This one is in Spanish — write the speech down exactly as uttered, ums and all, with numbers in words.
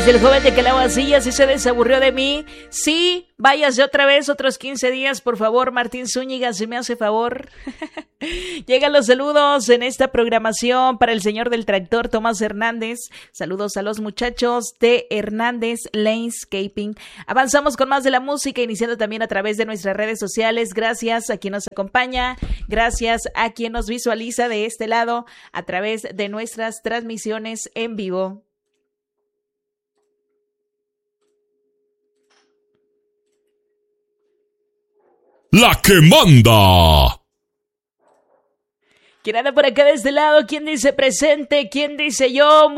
Dice el joven de que la silla, si se desaburrió de mí. Sí, váyase otra vez, otros quince días, por favor, Martín Zúñiga, si me hace favor. Llegan los saludos en esta programación para el señor del tractor, Tomás Hernández. Saludos a los muchachos de Hernández Landscaping. Avanzamos con más de la música, iniciando también a través de nuestras redes sociales. Gracias a quien nos acompaña, gracias a quien nos visualiza de este lado a través de nuestras transmisiones en vivo. La que manda. ¿Quién anda por acá de este lado? ¿Quién dice presente? ¿Quién dice yo?